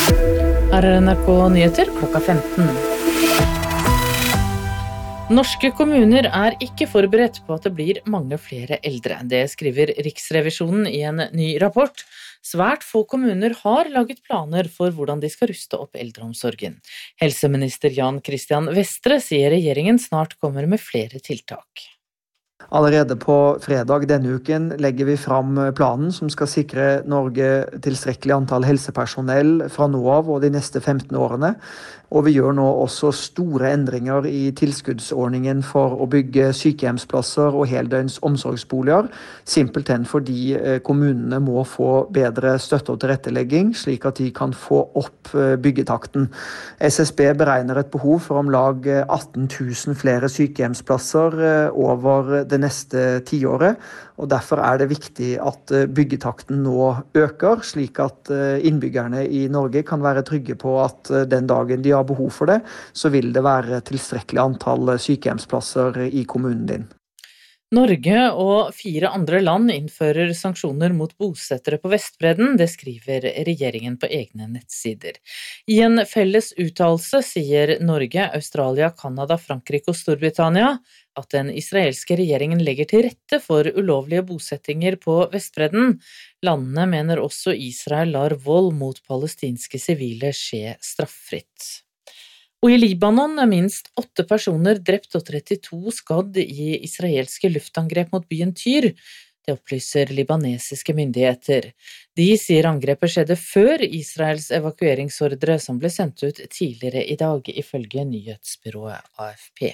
Her NRK Nyheter klokka 15. Norske kommuner ikke forberedt på at det blir mange flere eldre. Det skriver Riksrevisjonen i en ny rapport. Svært få kommuner har laget planer for hvordan de skal ruste opp eldreomsorgen. Helseminister Jan Christian Vestre sier regjeringen snart kommer med flere tiltak. Allerede på fredag denne uken legger vi fram planen som skal sikre Norge tilstrekkelig antall helsepersonell fra nå av og de neste 15 årene. Og vi gjør nå også store endringer i tilskuddsordningen for å bygge sykehjemsplasser og heldøgns omsorgsboliger, simpelthen fordi kommunene må få bedre støtte og tilrettelegging, slik at de kan få opp byggetakten. SSB beregner et behov for om lag 18 000 flere sykehjemsplasser over det neste tiåret, og derfor det viktig at byggetakten nå øker, slik at innbyggerne i Norge kan være trygge på at den dagen de har behov for det, så vil det være tilstrekkelig antall sykehjemsplasser i kommunen din. Norge og 4 andre land innfører sanksjoner mot bosettere på Vestbredden, det skriver regjeringen på egne nettsider. I en felles uttalelse sier Norge, Australia, Kanada, Frankrike og Storbritannia at den israelske regjeringen legger til rette for ulovlige bosettinger på Vestbredden. Landene mener også Israel lar vold mot palestinske sivile skje straffritt. Og i Libanon minst 8 personer drept og 32 skadd i israelske luftangrep mot byen Tyr. Det opplyser libanesiske myndigheter. De sier angrepet skjedde før Israels evakueringsordre som ble sendt ut tidligere i dag, ifølge nyhetsbyrået AFP.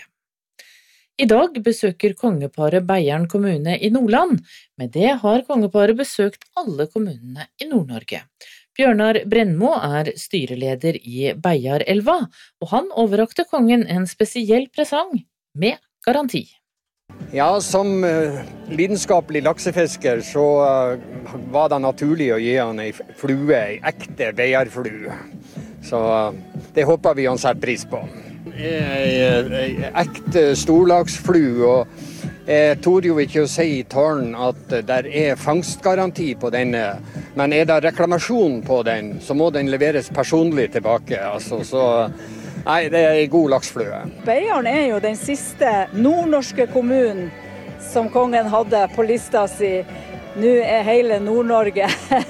I dag besøker kongeparet Beiarn kommune i Nordland. Med det har kongeparet besøkt alle kommunene i Nord-Norge. Bjørnar Brennmo styreleder i Beiarelva, og han overrakte kongen en spesiell presang med garanti. Ja, som lidenskapelig laksefisker så var det naturlig å gi han en flue, en ekte Beiarflue. Så det håper vi han setter pris på. En ekte storlagsflue, og jeg torde jo ikke å si i talen at det fangstgaranti på denne, men det reklamasjon på den, så må den leveres personlig tilbake. Nei, det en god laksflue. Beiarn jo den siste nordnorske kommunen som kongen hadde på lista si. Nå hele Nord-Norge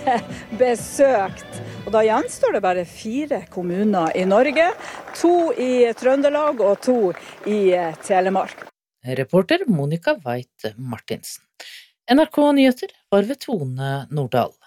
besøkt. Og da gjenstår det bare 4 kommuner i Norge, 2 i Trøndelag og 2 i Telemark. Reporter Monica Veit Martinsen. NRK Nyheter var ved Tone Nordahl.